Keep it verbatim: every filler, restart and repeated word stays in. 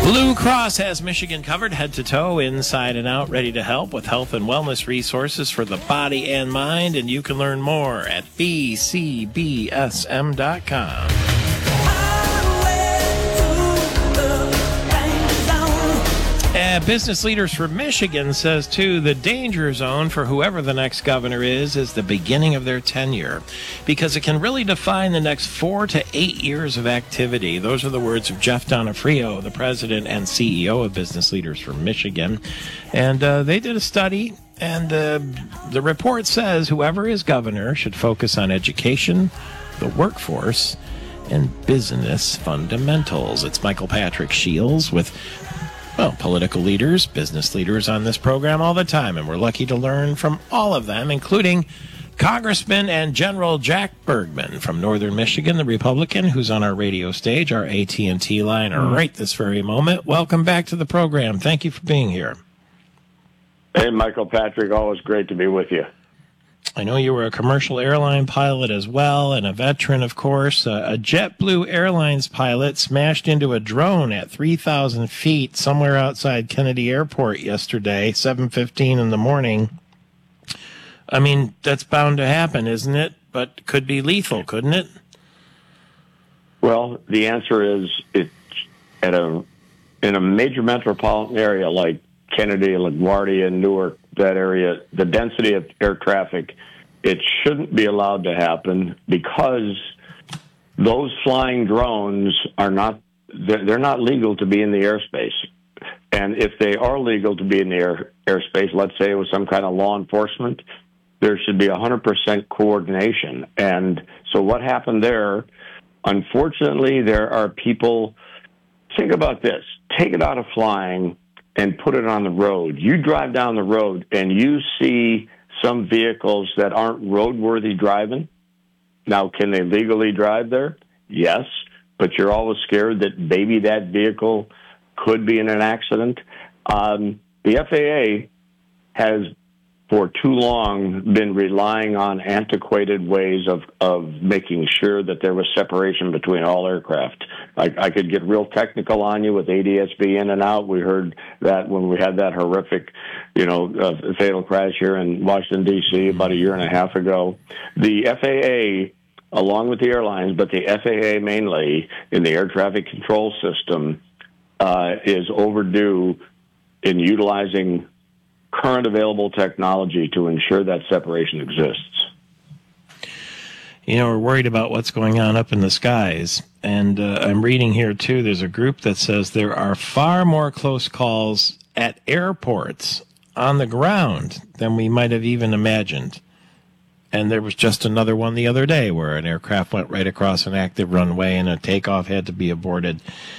Blue Cross has Michigan covered head to toe, inside and out, ready to help with health and wellness resources for the body and mind. And you can learn more at b c b s m dot com. And Business Leaders for Michigan says, too, the danger zone for whoever the next governor is is the beginning of their tenure, because it can really define the next four to eight years of activity. Those are the words of Jeff Donofrio, the president and C E O of Business Leaders for Michigan. And uh, they did a study, and uh, the report says whoever is governor should focus on education, the workforce, and business fundamentals. It's Michael Patrick Shields with Well, political leaders, business leaders on this program all the time, and we're lucky to learn from all of them, including Congressman and General Jack Bergman from Northern Michigan, the Republican, who's on our radio stage, our A T and T line right this very moment. Welcome back to the program. Thank you for being here. Hey, Michael Patrick, always great to be with you. I know you were a commercial airline pilot as well, and a veteran, of course. Uh, a JetBlue Airlines pilot smashed into a drone at three thousand feet somewhere outside Kennedy Airport yesterday, seven fifteen in the morning. I mean, that's bound to happen, isn't it? But could be lethal, couldn't it? Well, the answer is it's at a in a major metropolitan area like Kennedy, LaGuardia, Newark, that area, the density of air traffic, it shouldn't be allowed to happen because those flying drones are not, they're not legal to be in the airspace. And if they are legal to be in the air, airspace, let's say it was some kind of law enforcement, there should be one hundred percent coordination. And so what happened there, unfortunately, there are people, think about this, take it out of flying and put it on the road. You drive down the road and you see some vehicles that aren't roadworthy driving. Now, can they legally drive there? Yes, but you're always scared that maybe that vehicle could be in an accident. Um, the F A A has for too long been relying on antiquated ways of, of making sure that there was separation between all aircraft. I, I could get real technical on you with A D S B in and out. We heard that when we had that horrific, you know, uh, fatal crash here in Washington, D C about a year and a half ago. The F A A, along with the airlines, but the F A A mainly in the air traffic control system, uh, is overdue in utilizing current available technology to ensure that separation exists. You know, we're worried about what's going on up in the skies. And uh, I'm reading here, too, there's a group that says there are far more close calls at airports on the ground than we might have even imagined. And there was just another one the other day where an aircraft went right across an active runway and a takeoff had to be aborted.